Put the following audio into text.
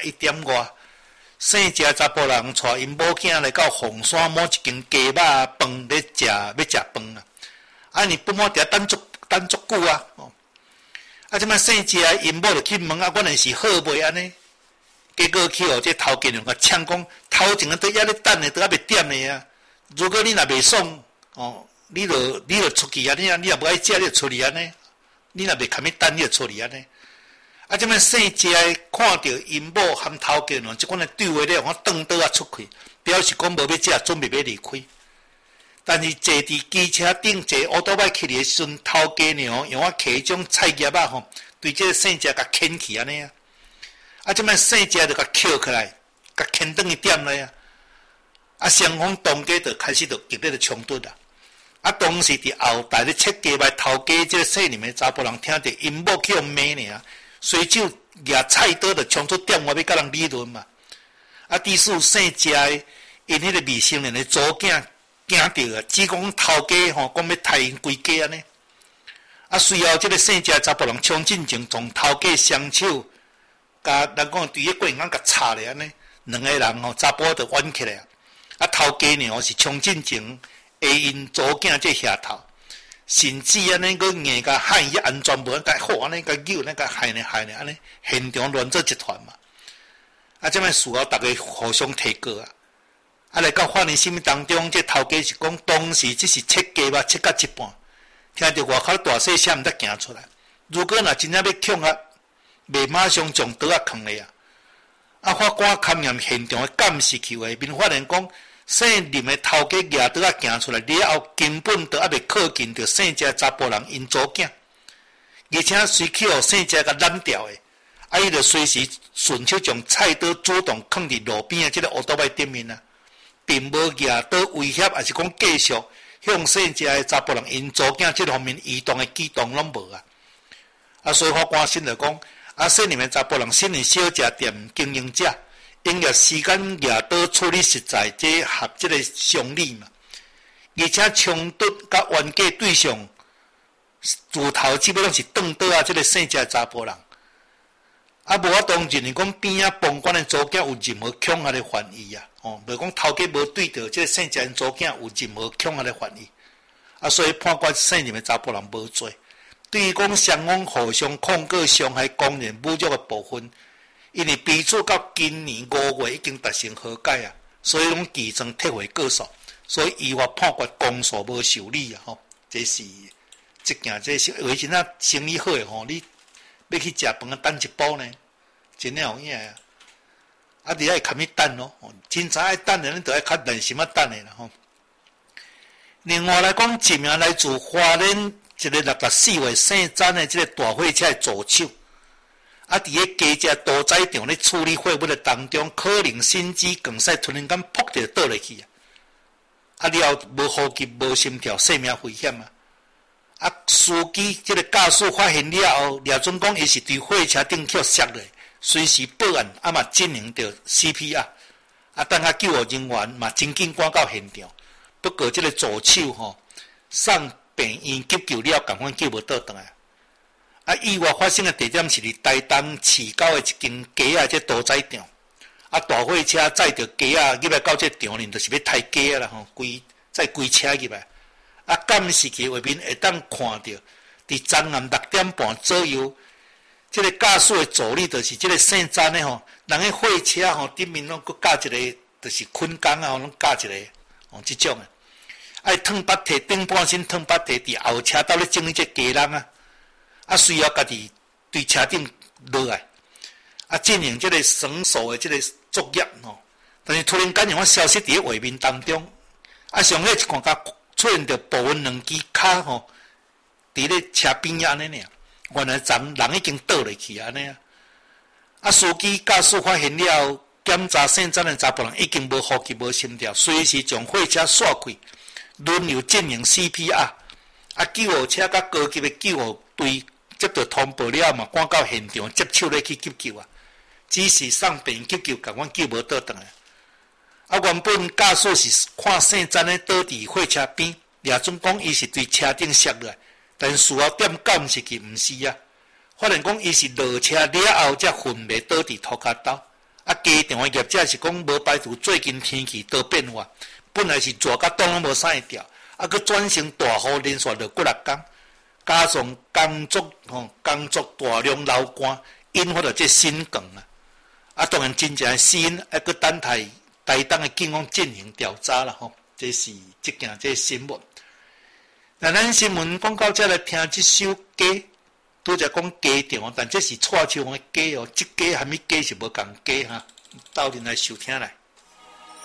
1点外，姓谢查甫人带因某囝来到凤山某一间鸡肉饭要食饭啊！啊，你不莫伫遐等足久啊！啊，即摆姓谢因某就去问啊，阮的是好袂安尼？结果去这头家娘甲呛讲，头前啊在遐咧等咧，都还袂点咧啊！如果你若袂爽你就出去安尼啊！你若无爱食，你就出去安尼。你若袂堪去等，你就出去安尼。啊，即摆姓谢看到因某含头家娘即款的对话咧，我转倒啊出去，表示讲无要食，准备要离开。但是坐伫机车顶，坐乌多摆去的时阵，头家娘用摕迄种菜叶啊对这个姓谢甲牵去安尼啊！啊，即摆姓谢就甲捡起来，甲牵转去点来啊！啊，双方当家就开始就激烈的冲突啦。啊，当时伫后台咧切鸡排头家即个姓林的查甫人听到因某去用骂尔，随手举菜刀就冲出店外要甲人理论嘛。啊，第四姓谢因迄个未成年的祖囝惊着啊，只讲头家讲要杀因规家安尼。啊，随后即个姓谢查甫人冲进前，从头家双手甲人讲对迄过程甲插咧安尼，两个人查甫就冤起来啊。啊，头家娘是冲进前下因祖囝这下头，甚至安尼个硬甲害伊安全无甲好安尼甲扭安尼甲害呢安尼，现场乱作一团嘛。啊，这摆事后大家互相提告啊。啊，来到法院审理当中，这头家是讲当时只是切鸡肉切到一半，听到外口大细声毋得行出来。如果若真正要抢啊，袂马上将刀啊囥咧啊。啊，法官勘验现场的监视器画面，发现讲姓林的头家举刀啊行出来了后，根本都还袂靠近着姓谢查甫人因祖囝，而且随去互姓谢甲拦掉的，啊，伊就随时顺手将菜刀主动放伫路边的这个乌多摆顶面啊，并无举刀威胁，还是讲继续向姓谢的查甫人因祖囝这方面移动的举动拢无啊。啊，所以法官审就讲，啊，姓林的查甫人身为小食店经营者。用了时间举刀处理实在，这合这个常理嘛。而且冲突甲冤家对象，自头基本上是转倒啊，这个姓谢查甫人。啊，无法当认为讲边啊帮管的祖囝有任何恐吓的犯意啊，无讲头家无对着这个姓谢祖囝有任何恐吓的犯意。啊，所以判决姓林的查甫人无罪。对于讲双方互相控告、伤害、公然侮辱的部分。因为彼此到今年5月已经达成和解啊，所以拢提成撤回告诉，所以依法判决公诉无受理啊！这是这件，这是为真啊生意好诶你要去食饭啊，等一步呢，真诶有影啊！啊，你爱堪去等咯，真早爱等诶，你着爱较耐心啊等诶啦另外来讲，一名来自花莲一个64岁姓詹诶，这个大货车助手。啊！伫个加只屠宰场咧处理货物的当中，可能心肌梗塞突然间扑着倒落去啊！啊了无呼吸、无心跳，生命危险啊！啊，司机即个驾驶发现了后，廖准讲伊是对货车顶桥摔落，随时报案，啊嘛进行着 CPR， 啊，等下救护人员嘛真紧赶到现场，不过即个助手送病院急救了，赶快救无倒转来。啊，意外发生的地点是伫台东市郊的一间鸡啊，这屠宰场。啊，大货车载着鸡啊，入来到这场呢，就是要杀鸡啊啦载规车入来。啊，监视器画面会当看到，伫昨暗6点半左右，这个驾驶的助理就是这个姓詹的人个货车顶面拢佮加一个，就是捆钢啊，拢加一个这种的。爱烫把提顶半身烫把提伫后车道咧整理这鸡笼啊。啊，随后家己对车顶落来，啊，进行这个绳索的这个作业但是突然间，消息伫画面当中，啊，上尾一看甲出现着部分两支脚伫咧车边安尼尔，原来人已经倒落去安尼啊。啊，司机驾驶发现了后，检查姓詹的查甫人已经无呼吸、无心跳，随时将货车锁开，轮流进行 CPR。啊，救护车甲高级的救护队。接到通报了嘛，赶到现场接手咧去急救啊，只是送病急救，赶快救无倒转来。啊，原本驾驶是看姓詹咧倒伫货车边，廖准讲伊是对车顶摔落来，但事后点监视器毋是啊，发现讲伊是落车了后才昏迷倒伫涂骹兜， 家场的业者是讲无排除最近天气多变化，本来是热甲冻拢无啥会调，啊，佮转成大雨连续着几6天，加上工作大量流汗，引发着这心梗啊。啊，当然真正死因还佮等待台东的警方进行调查啦吼。这是这件这新闻。那咱新闻讲到这来听这首歌，拄则讲鸡场，但这是蔡秋红的鸡哦，这鸡和物鸡是无共鸡哈，斗阵来收听来。